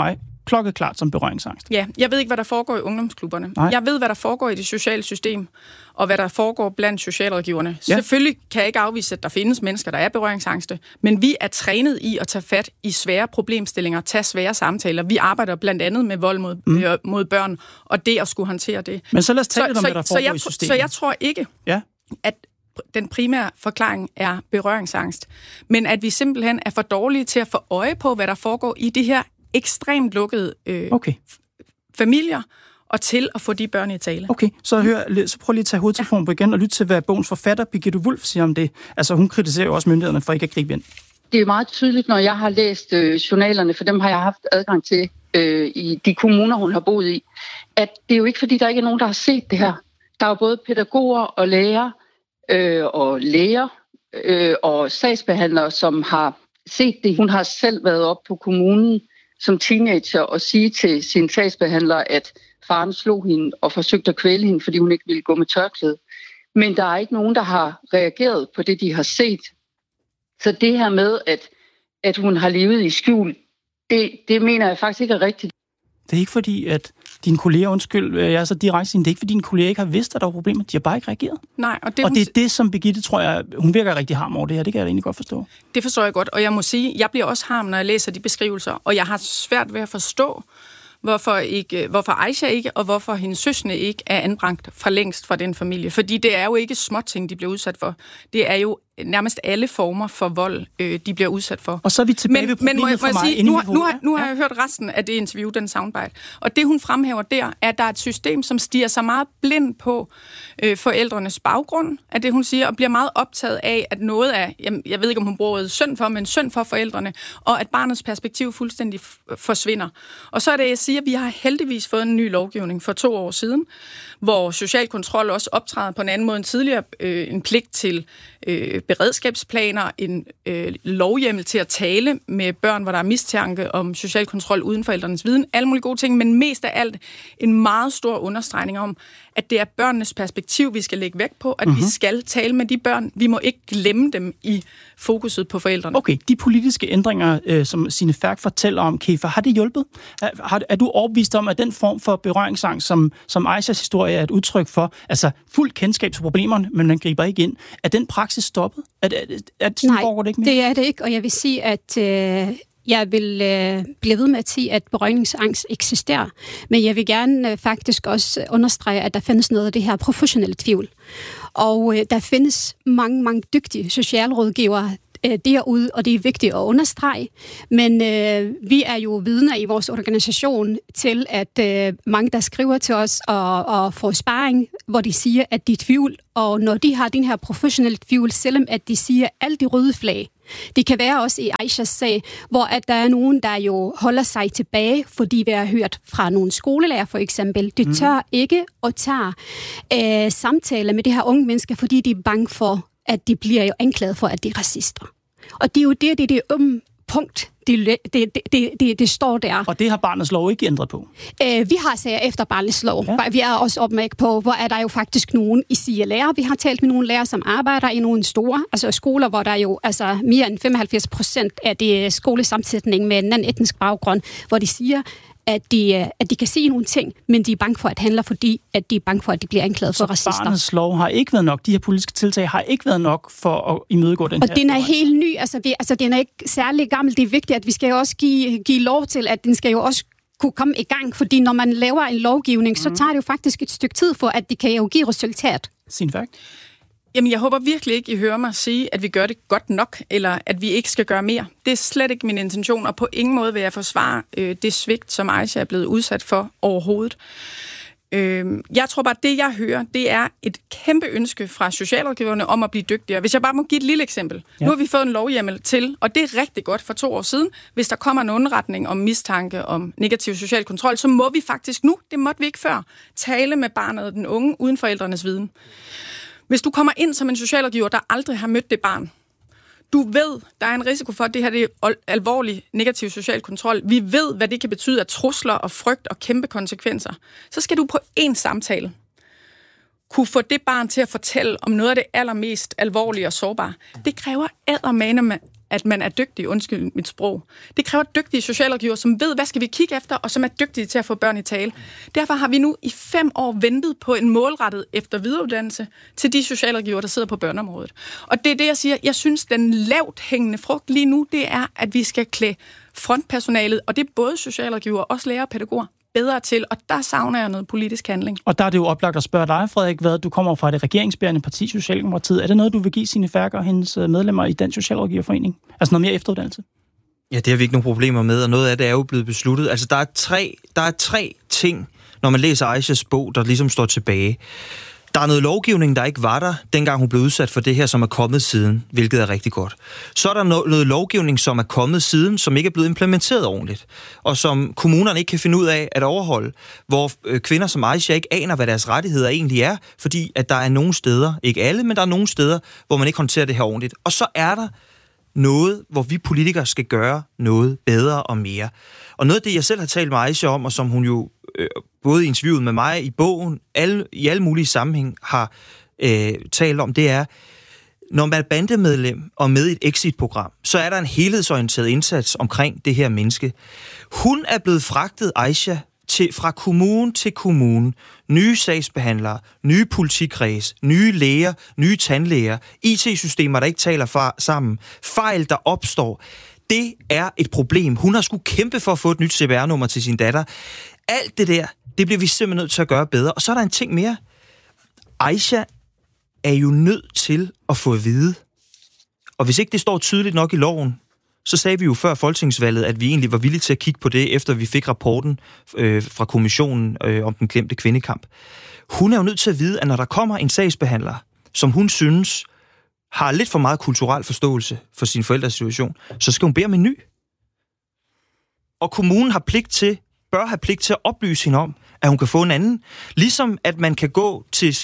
klokkeklart som berøringsangst. Ja, jeg ved ikke, hvad der foregår i ungdomsklubberne. Nej. Jeg ved, hvad der foregår i det sociale system, og hvad der foregår blandt socialrådgiverne. Ja. Selvfølgelig kan jeg ikke afvise, at der findes mennesker, der er berøringsangste, men vi er trænet i at tage fat i svære problemstillinger, tage svære samtaler. Vi arbejder blandt andet med vold mod børn, og det at skulle håndtere det. Men så lad os tale lidt om, hvad der foregår i systemet. Så jeg tror ikke, at den primære forklaring er berøringsangst, men at vi simpelthen er for dårlige til at få øje på, hvad der foregår i de her ekstremt lukkede familier, og til at få de børn i tale. Okay, så prøv lige at tage hovedtelefonen på igen og lytte til, hvad bogens forfatter, Birgitte Wulff, siger om det. Altså, hun kritiserer jo også myndighederne for ikke at gribe ind. Det er meget tydeligt, når jeg har læst journalerne, for dem har jeg haft adgang til i de kommuner, hun har boet i, at det er jo ikke, fordi der ikke er nogen, der har set det her. Der er jo både pædagoger og lærere og læger og sagsbehandlere, som har set det. Hun har selv været op på kommunen som teenager og sige til sin sagsbehandler, at faren slog hende og forsøgte at kvæle hende, fordi hun ikke ville gå med tørklæde. Men der er ikke nogen, der har reageret på det, de har set. Så det her med, at hun har levet i skjul, det mener jeg faktisk ikke er rigtigt. Det er ikke fordi, at dine kolleger, jeg er så direkte sige, det er ikke fordi dine kolleger ikke har vidst, at der var problemer. De har bare ikke reageret. Nej, og det er det, som Birgitte, tror jeg, hun virker rigtig harm over det her. Det kan jeg egentlig godt forstå. Det forstår jeg godt, og jeg må sige, jeg bliver også harm, når jeg læser de beskrivelser, og jeg har svært ved at forstå, hvorfor Aisha ikke, og hvorfor hendes søskende ikke er anbragt for længst fra den familie. Fordi det er jo ikke småting, de bliver udsat for. Det er jo nærmest alle former for vold, de bliver udsat for. Og så er vi tilbage ved problemet for mig. Nu har jeg hørt resten af det interview, den soundbite. Og det, hun fremhæver der, er, at der er et system, som stiger sig meget blind på forældrenes baggrund, af det, hun siger, og bliver meget optaget af, at noget af, jeg ved ikke, om hun bruger ordet synd for, men synd for forældrene, og at barnets perspektiv fuldstændig forsvinder. Og så er det, jeg siger, at vi har heldigvis fået en ny lovgivning for 2 år siden, hvor social kontrol også optræder på en anden måde end tidligere, en pligt til beredskabsplaner, en lovhjemmel til at tale med børn, hvor der er mistanke om social kontrol uden forældrenes viden, alle mulige gode ting, men mest af alt en meget stor understregning om, at det er børnenes perspektiv, vi skal lægge vægt på, at vi skal tale med de børn. Vi må ikke glemme dem i fokuset på forældrene. Okay, de politiske ændringer, som Signe Ferk fortæller om, Kefa, har det hjulpet? Er du overbevist om, at den form for berøringsangst, som Aishas historie er et udtryk for, altså fuld kendskab til problemerne, men man griber ikke ind, er den praksis stoppet? Nej, det ikke mere? Det er det ikke, og jeg vil sige, at jeg vil blive ved med at sige, at berøringsangst eksisterer, men jeg vil gerne faktisk også understrege, at der findes noget af det her professionelle tvivl. Og der findes mange dygtige socialrådgivere derude, og det er vigtigt at understrege. Men vi er jo vidner i vores organisation til, at mange, der skriver til os og får sparring, hvor de siger, at de er tvivl, og når de har den her professionelle tvivl, selvom at de siger alle de røde flag. Det kan være også i Aishas sag, hvor at der er nogen, der jo holder sig tilbage, fordi vi har hørt fra nogle skolelærer for eksempel. De tør ikke at tage samtaler med de her unge mennesker, fordi de er bange for, at de bliver jo anklaget for, at de er racister. Og det er jo det punkt, det står der. Og det har barnets lov ikke ændret på? Vi har sager efter barnets lov. Ja. Vi er også opmærket på, hvor er der jo faktisk nogen i lærer. Vi har talt med nogle lærere, som arbejder i nogle store skoler, hvor der jo mere end 95% af det skolesammensætning med en anden etnisk baggrund, hvor de siger, at de kan sige nogle ting, men de er bange for at handle, fordi at de er bange for, at de bliver anklaget for racister. Så barnets lov har ikke været nok, de her politiske tiltag har ikke været nok for at imødegå den her. Og den er helt ny, den er ikke særlig gammel. Det er vigtigt, at vi skal jo også give lov til, at den skal jo også kunne komme i gang, fordi når man laver en lovgivning, så tager det jo faktisk et stykke tid for, at det kan jo give resultat. Sin fakt. Jamen, jeg håber virkelig ikke, I hører mig sige, at vi gør det godt nok, eller at vi ikke skal gøre mere. Det er slet ikke min intention, og på ingen måde vil jeg forsvare det svigt, som Aisha er blevet udsat for overhovedet. Jeg tror bare, at det, jeg hører, det er et kæmpe ønske fra socialrådgiverne om at blive dygtigere. Hvis jeg bare må give et lille eksempel. Ja. Nu har vi fået en lovhjemmel til, og det er rigtig godt for 2 år siden, hvis der kommer en underretning om mistanke om negativ social kontrol, så må vi faktisk nu, det måtte vi ikke før, tale med barnet og den unge uden forældrenes viden. Hvis du kommer ind som en socialrådgiver, der aldrig har mødt det barn, du ved, der er en risiko for, at det her det er alvorlig negativ social kontrol. Vi ved, hvad det kan betyde af trusler og frygt og kæmpe konsekvenser. Så skal du på én samtale kunne få det barn til at fortælle om noget af det allermest alvorlige og sårbare. Det kræver eddermame at man er dygtig, undskyld mit sprog. Det kræver dygtige socialrådgiver, som ved, hvad skal vi kigge efter, og som er dygtige til at få børn i tale. Derfor har vi nu i 5 år ventet på en målrettet efter videreuddannelse til de socialrådgiver, der sidder på børneområdet. Og det er det, jeg siger. Jeg synes, den lavt hængende frugt lige nu, det er, at vi skal klæde frontpersonalet, og det er både socialrådgiver og også lærere og pædagoger, bedre til, og der savner jeg noget politisk handling. Og der er det jo oplagt at spørge dig, Frederik, hvad du kommer fra det regeringsbærende parti, Socialdemokratiet. Er det noget, du vil give Signe Ferker og hendes medlemmer i den socialrådgiverforening? Altså noget mere efteruddannelse? Ja, det har vi ikke nogen problemer med, og noget af det er jo blevet besluttet. Altså, der er tre ting, når man læser Aishas bog, der ligesom står tilbage. Der er noget lovgivning, der ikke var der, dengang hun blev udsat for det her, som er kommet siden, hvilket er rigtig godt. Så er der noget lovgivning, som er kommet siden, som ikke er blevet implementeret ordentligt, og som kommunerne ikke kan finde ud af at overholde, hvor kvinder som Aisha ikke aner, hvad deres rettigheder egentlig er, fordi at der er nogle steder, ikke alle, men der er nogle steder, hvor man ikke håndterer det her ordentligt. Og så er der noget, hvor vi politikere skal gøre noget bedre og mere. Og noget af det, jeg selv har talt med Aisha om, og som hun jo både i interviewet med mig, i bogen, i alle mulige sammenhæng har talt om, det er, når man er bandemedlem og med i et exit-program, så er der en helhedsorienteret indsats omkring det her menneske. Hun er blevet fragtet, Aisha, fra kommune til kommune. Nye sagsbehandlere, nye politikreds, nye læger, nye tandlæger, IT-systemer, der ikke taler sammen, fejl, der opstår. Det er et problem. Hun har skulle kæmpe for at få et nyt CPR-nummer til sin datter. Alt det der, det bliver vi simpelthen nødt til at gøre bedre. Og så er der en ting mere. Aisha er jo nødt til at få at vide. Og hvis ikke det står tydeligt nok i loven, så sagde vi jo før folketingsvalget, at vi egentlig var villige til at kigge på det, efter vi fik rapporten fra kommissionen om den glemte kvindekamp. Hun er jo nødt til at vide, at når der kommer en sagsbehandler, som hun synes har lidt for meget kulturel forståelse for sin forældres situation, så skal hun bede om en ny. Og kommunen bør have pligt til at oplyse hende om, at hun kan få en anden. Ligesom at man kan gå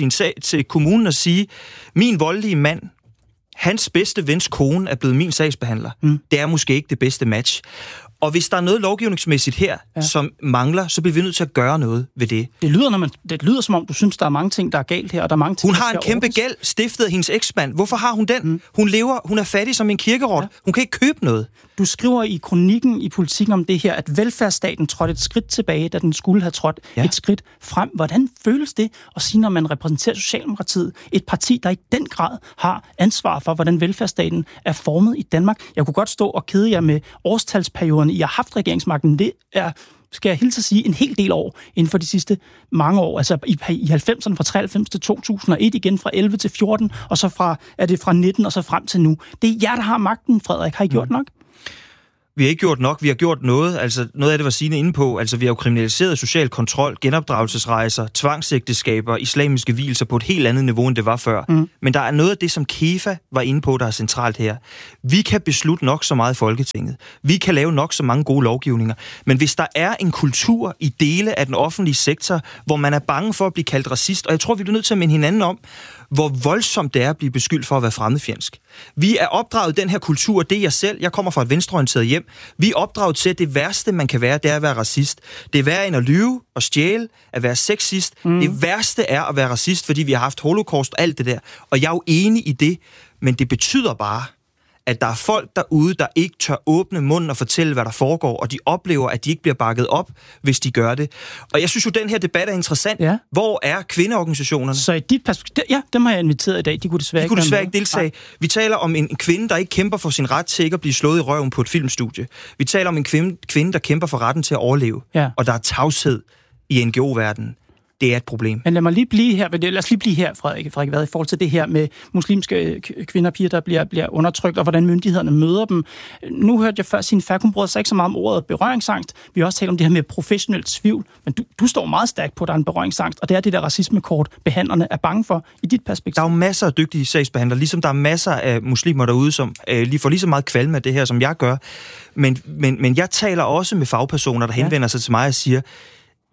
til kommunen og sige, min voldelige mand, hans bedste vens kone er blevet min sagsbehandler. Det er måske ikke det bedste match. Og hvis der er noget lovgivningsmæssigt her, som mangler, så bliver vi nødt til at gøre noget ved det. Det lyder som om, du synes, der er mange ting, der er galt her, og der er mange ting, hun har en kæmpe gæld, stiftet af hendes eksmand. Hvorfor har hun den? Hun er fattig som en kirkerot. Hun kan ikke købe noget. Du skriver i kronikken i Politikken om det her, at velfærdsstaten trådte et skridt tilbage, da den skulle have trådt et skridt frem. Hvordan føles det at sige, når man repræsenterer Socialdemokratiet, et parti, der i den grad har ansvar for, hvordan velfærdsstaten er formet i Danmark? Jeg kunne godt stå og kede jer med årstalsperioderne, I har haft regeringsmagten. Det er, skal jeg hilse at sige, en hel del år inden for de sidste mange år. Altså i 90'erne fra 93 til 2001, igen fra 11 til 14, og så fra 19 og så frem til nu. Det er jer, der har magten, Frederik. Har I gjort nok? Vi har ikke gjort nok, vi har gjort noget. Altså noget af det var Signe inde på. Altså vi har jo kriminaliseret social kontrol, genopdragelsesrejser, tvangsægteskaber, islamiske vielser på et helt andet niveau, end det var før. Men der er noget af det, som KEFA var inde på, der er centralt her. Vi kan beslutte nok så meget i Folketinget. Vi kan lave nok så mange gode lovgivninger. Men hvis der er en kultur i dele af den offentlige sektor, hvor man er bange for at blive kaldt racist, og jeg tror, vi bliver nødt til at minde hinanden om, hvor voldsomt det er at blive beskyldt for at være fremmedfjendsk. Vi er opdraget den her kultur, det er jeg selv, jeg kommer fra et venstreorienteret hjem, vi er opdraget til, at det værste, man kan være, det er at være racist. Det er værre end at lyve og stjæle, at være sexist. Det værste er at være racist, fordi vi har haft holocaust og alt det der. Og jeg er jo enig i det, men det betyder bare, at der er folk derude, der ikke tør åbne munden og fortælle, hvad der foregår, og de oplever, at de ikke bliver bakket op, hvis de gør det. Og jeg synes jo, den her debat er interessant. Ja. Hvor er kvindeorganisationerne? Så i dit perspektiv, ja, dem har jeg inviteret i dag. De kunne desværre ikke deltage. Vi taler om en kvinde, der ikke kæmper for sin ret til ikke at blive slået i røven på et filmstudie. Vi taler om en kvinde, der kæmper for retten til at overleve. Ja. Og der er tavshed i NGO-verdenen. Det er et problem. Men lad mig lige blive her, lad os lige blive her, Frederik hvad, i forhold til det her med muslimske kvinder og piger, der bliver undertrykt, og hvordan myndighederne møder dem. Nu hørte jeg før, Signe Ferk, hun brød sig ikke så meget om ordet berøringsangst. Vi har også talt om det her med professionelt tvivl, men du står meget stærkt på, at der er en berøringsangst, og det er det der racismekort, behandlerne er bange for i dit perspektiv. Der er jo masser af dygtige sagsbehandlere, ligesom der er masser af muslimer derude, som lige får lige så meget kvalme af det her, som jeg gør. Men jeg taler også med fagpersoner, der henvender sig til mig og siger,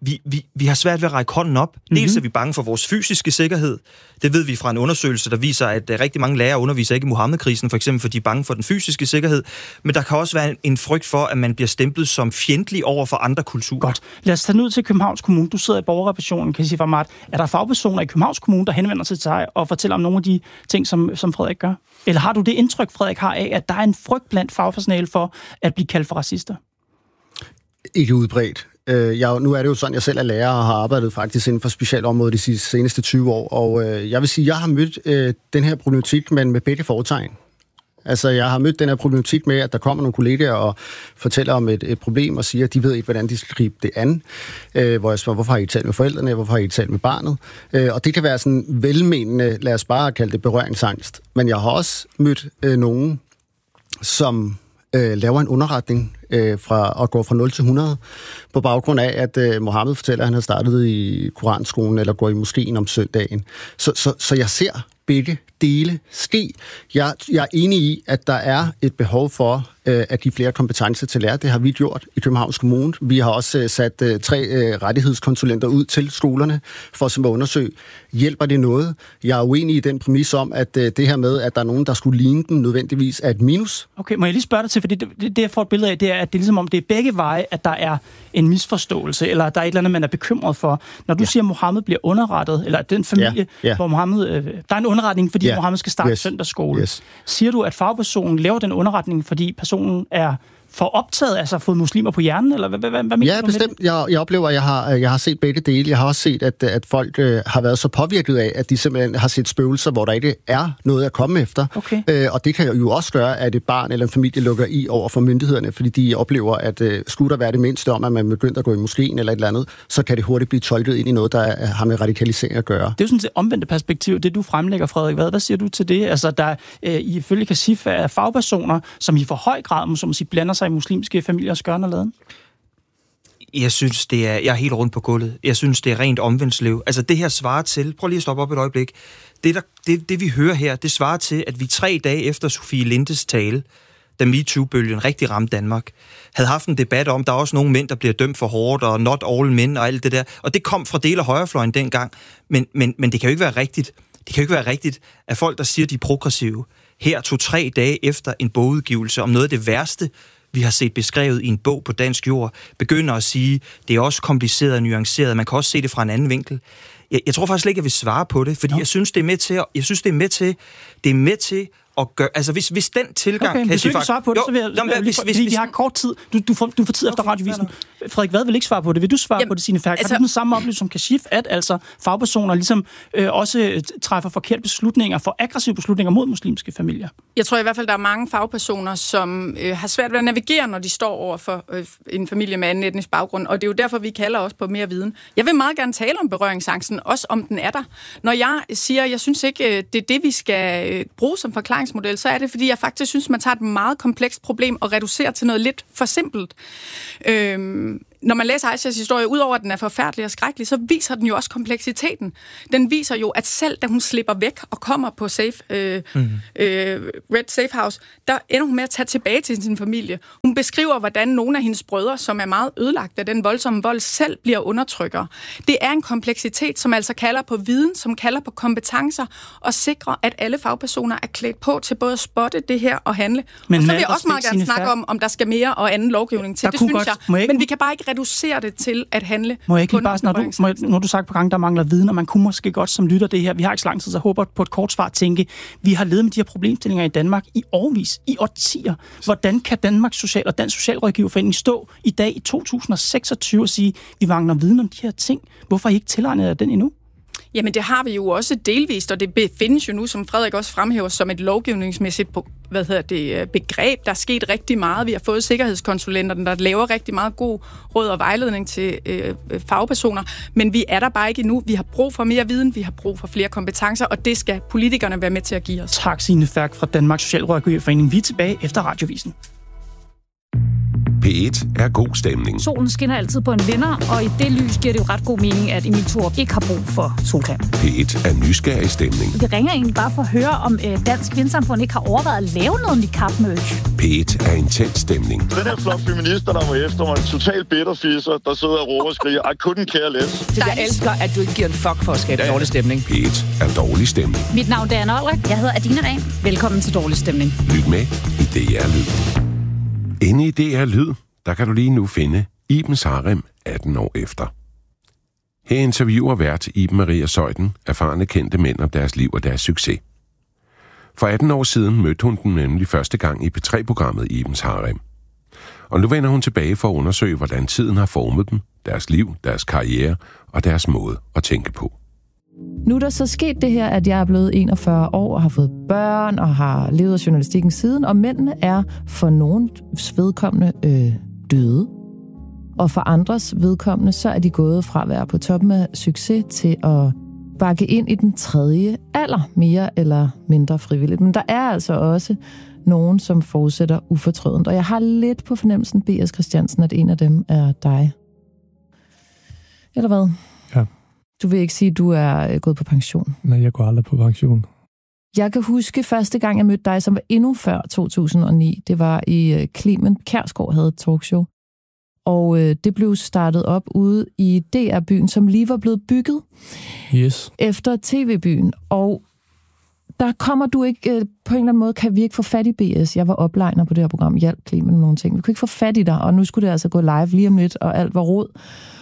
vi har svært ved at række hånden op. Dels er vi bange for vores fysiske sikkerhed. Det ved vi fra en undersøgelse, der viser, at rigtig mange lærere underviser ikke i Muhammed-krisen, for eksempel, fordi de er bange for den fysiske sikkerhed. Men der kan også være en frygt for, at man bliver stemplet som fjendtlig over for andre kulturer. Godt. Lad os tage ud til Københavns Kommune. Du sidder i borgerrepræsentationen, Kashif Ahmad. Er der fagpersoner i Københavns Kommune, der henvender sig til dig og fortæller om nogle af de ting, som Frederik gør? Eller har du det indtryk, Frederik har af, at der er en frygt blandt fagpersonale for at blive kaldt for racister? Ikke udbredt. Nu er det jo sådan, jeg selv er lærer og har arbejdet faktisk inden for specialområdet de seneste 20 år, og jeg vil sige, jeg har mødt den her problematik, men med begge fortegn. Altså, jeg har mødt den her problematik med, at der kommer nogle kollegaer og fortæller om et problem og siger, at de ved ikke, hvordan de skal gribe det an. Hvor jeg spørger, hvorfor har I talt med forældrene? Hvorfor har I talt med barnet? Og det kan være sådan velmenende, lad os bare kalde det berøringsangst. Men jeg har også mødt nogen, som laver en underretning fra at gå fra 0 til 100 på baggrund af, at Mohammed fortæller, at han har startet i Koranskolen eller går i moskeen om søndagen. Så jeg ser begge dele ske. Jeg er enig i, at der er et behov for at give flere kompetencer til lærer. Det har vi gjort i Københavns Kommune. Vi har også sat 3 rettighedskonsulenter ud til skolerne for at undersøge, hjælper det noget? Jeg er uenig i den præmis om, at det her med, at der er nogen, der skulle ligne dem, nødvendigvis er et minus. Okay, må jeg lige spørge dig til, fordi det jeg får et billede af, det er, at det er ligesom om, det er begge veje, at der er en misforståelse, eller at der er et eller andet, man er bekymret for. Når du siger, at Mohammed bliver underrettet, eller den familie, hvor Mohammed... der er en underretning, fordi Mohammed skal starte søndagsskole. Siger du, at fagpersonen laver den underretning, fordi personen er for optaget, altså fået muslimer på hjernen, eller hvad mener du? Ja, bestemt. Jeg oplever, at jeg har set begge dele. Jeg har også set, at folk har været så påvirket af, at de simpelthen har set spøgelser, hvor der ikke er noget at komme efter. Okay. Og det kan jo også gøre, at et barn eller en familie lukker i over for myndighederne, fordi de oplever, at skulle der være det mindste om, at man begynder at gå i moskeen eller et eller andet, så kan det hurtigt blive tolket ind i noget, der har med radikalisering at gøre. Det er jo sådan et omvendte perspektiv, det du fremlægger, Frederik. Hvad siger du til det? Altså, der ifølge Kashif er fagpersoner, som i for høj grad, som siger, blander sig i muslimske familiers gørn og laden? Jeg synes, jeg er helt rundt på gulvet. Jeg synes, det er rent omvendslev. Altså, det her svarer til... Prøv lige at stoppe op et øjeblik. Det vi hører her, det svarer til, at vi 3 dage efter Sofie Lindes tale, da MeToo-bølgen rigtig ramte Danmark, havde haft en debat om, der er også nogle mænd, der bliver dømt for hårdt, og not all men, og alt det der. Og det kom fra del af højrefløjen dengang. Men det kan jo ikke være rigtigt. Det kan jo ikke være rigtigt, at folk, der siger, de er progressive, her 2-3 dage efter en bogudgivelse om noget af det værste, vi har set beskrevet i en bog på dansk jord, begynder at sige, det er også kompliceret og nuanceret, man kan også se det fra en anden vinkel. Jeg tror faktisk ikke, jeg vil svare på det, fordi jeg synes, det er med til at gøre... Altså, hvis den tilgang... Okay, hvis du ikke svare på det, så vil jeg... Fordi vi har kort tid. Du får tid efter radiovisen. Frederik Vad vil ikke svare på det. Vil du svare på det, Signe Ferk? Altså, har du den samme oplevelse som Kashif, at altså fagpersoner ligesom også træffer forkerte beslutninger, for aggressive beslutninger mod muslimske familier? Jeg tror i hvert fald, der er mange fagpersoner, som har svært ved at navigere, når de står over for en familie med anden etnisk baggrund, og det er jo derfor, vi kalder også på mere viden. Jeg vil meget gerne tale om berøringsangsten, også om den er der. Når jeg siger, jeg synes ikke, det er det, vi skal bruge som forklaringsmodel, så er det, fordi jeg faktisk synes, man tager et meget komplekst problem og reducerer til noget lidt for simpelt. Når man læser Aishas historie, udover at den er forfærdelig og skrækkelig, så viser den jo også kompleksiteten. Den viser jo, at selv da hun slipper væk og kommer på Red Safe House, der ender hun med at tage tilbage til sin familie. Hun beskriver, hvordan nogle af hendes brødre, som er meget ødelagt af den voldsomme vold, selv bliver undertrykkere. Det er en kompleksitet, som altså kalder på viden, som kalder på kompetencer, og sikrer, at alle fagpersoner er klædt på til både at spotte det her og handle. Men og så vil jeg også meget gerne snakke om der skal mere og anden lovgivning til. Det synes jeg. Men vi kan bare ikke reducere det til at handle. Må jeg ikke lige bare, når du sagt på gang, der mangler viden, og man kunne måske godt som lytter det her, vi har ikke så lang tid, så håber på et kort svar tænke, vi har levet med de her problemstillinger i Danmark i årvis, i årtier. Hvordan kan Danmarks Social og Dansk Socialrådgiverforening stå i dag i 2026 og sige, vi mangler viden om de her ting? Hvorfor har I ikke tilegnet jer den endnu? Jamen det har vi jo også delvist, og det befindes jo nu, som Frederik også fremhæver, som et lovgivningsmæssigt begreb. Der er sket rigtig meget. Vi har fået sikkerhedskonsulenterne, der laver rigtig meget god råd og vejledning til fagpersoner, men vi er der bare ikke endnu. Vi har brug for mere viden, vi har brug for flere kompetencer, og det skal politikerne være med til at give os. Tak, Signe Ferk fra Danmarks Socialrådgiverforening. Vi er tilbage efter radiovisen. P1 P1 er god stemning. Solen skinner altid på en vinder, og i det lys giver det jo ret god mening, at Emil Thorup ikke har brug for solcreme. P1 er nysgerrig stemning. Vi ringer egentlig bare for at høre, om Dansk Vindsamfund ikke har overvejet at lave noget niqab-merch. P1 er intens stemning. Den her flok feminister, der var efter mig, en total bitterfisser, der sidder og råber og skriger, I couldn't care less. Jeg elsker, at du ikke giver en fuck for at skabe dårlig stemning. P1 er dårlig stemning. Mit navn er Anna Olrik. Jeg hedder Adina Dahm. Velkommen til Dårlig Stemning. Lyt med i DR Lyd. Inde i DR Lyd, der kan du lige nu finde Iben Sarem 18 år efter. Her interviewer vært Iben Maria Zeuthen erfarne kendte mænd om deres liv og deres succes. For 18 år siden mødte hun dem nemlig første gang i P3-programmet Ibens Harem. Og nu vender hun tilbage for at undersøge, hvordan tiden har formet dem, deres liv, deres karriere og deres måde at tænke på. Nu er der så sket det her, at jeg er blevet 41 år og har fået børn og har levet af journalistikken siden, og mændene er for nogens vedkommende døde. Og for andres vedkommende, så er de gået fra at være på toppen af succes til at bakke ind i den tredje alder, mere eller mindre frivilligt. Men der er altså også nogen, som fortsætter ufortrødent. Og jeg har lidt på fornemmelsen, B.S. Christiansen, at en af dem er dig. Eller hvad? Ja. Du vil ikke sige, at du er gået på pension? Nej, jeg går aldrig på pension. Jeg kan huske første gang, jeg mødte dig, som var endnu før 2009. Det var i Clement Kjærsgaard havde et talkshow. Og det blev startet op ude i DR-byen, som lige var blevet bygget efter TV-byen. Og der kommer du ikke, på en eller anden måde, kan vi ikke få fat i BS. Jeg var oplejner på det her program, hjalp Clement nogle ting. Vi kunne ikke få fat i dig, og nu skulle det altså gå live lige om lidt, og alt var rod.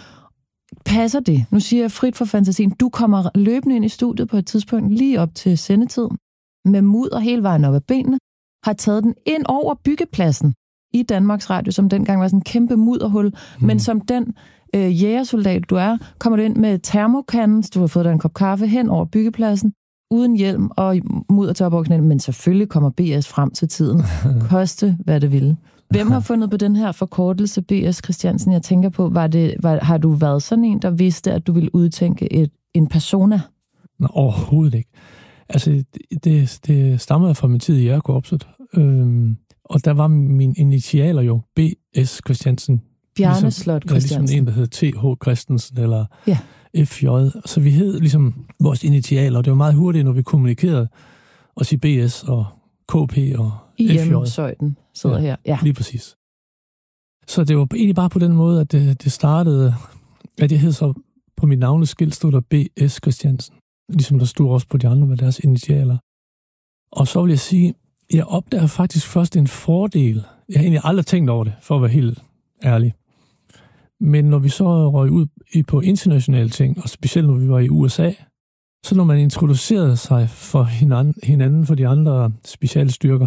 Passer det? Nu siger jeg frit for fantasien. Du kommer løbende ind i studiet på et tidspunkt, lige op til sendetid, med mudder hele vejen op ad benene, har taget den ind over byggepladsen i Danmarks Radio, som dengang var sådan en kæmpe mudderhul, men som den jægersoldat, du er, kommer du ind med termokanden, du har fået dig en kop kaffe hen over byggepladsen, uden hjelm og mudder til op over knæene, men selvfølgelig kommer BS frem til tiden. Koste, hvad det ville. Hvem har fundet på den her forkortelse, B.S. Christiansen? Jeg tænker på, har du været sådan en, der vidste, at du ville udtænke en persona? Nå, overhovedet ikke. Altså, det stammer fra min tid i Jærkorpset. Og der var mine initialer jo B.S. Christiansen. Bjarne Slot Christiansen. Ligesom en, der hed T.H. Christensen, eller F.J. Så vi hed ligesom vores initialer, og det var meget hurtigt, når vi kommunikerede, at sige B.S. og KP og I.M. Zeuthen sidder her. Ja, lige præcis. Så det var egentlig bare på den måde, at det startede, at jeg hed så på mit navneskilt stod der B.S. Christiansen. Ligesom der stod også på de andre med deres initialer. Og så vil jeg sige, jeg opdager faktisk først en fordel. Jeg har egentlig aldrig tænkt over det, for at være helt ærlig. Men når vi så røg ud på internationale ting, og specielt når vi var i USA, så når man introducerede sig for hinanden for de andre specialstyrker,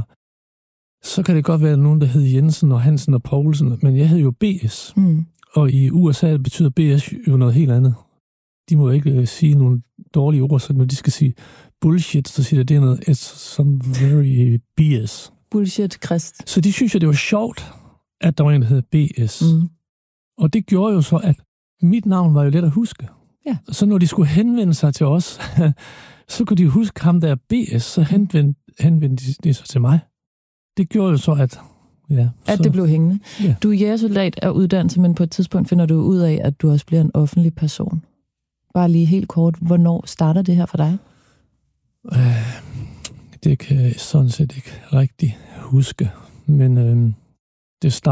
så kan det godt være nogen, der hed Jensen og Hansen og Poulsen, men jeg hed jo BS. Og i USA betyder BS jo noget helt andet. De må ikke sige nogle dårlige ord, så når de skal sige bullshit, så siger det er noget, it's some very BS. Bullshit, Christ. Så de synes jo, det var sjovt, at der var en, der hed BS. Og det gjorde jo så, at mit navn var jo let at huske. Ja. Så når de skulle henvende sig til os, så kunne de huske ham der BS, så henvendte de sig til mig. Det gjorde jo så, at det blev hængende. Ja. Du er jægersoldat af uddannelse, men på et tidspunkt finder du ud af, at du også bliver en offentlig person. Bare lige helt kort, hvornår starter det her for dig? Det kan jeg sådan set ikke rigtig huske. Men det starter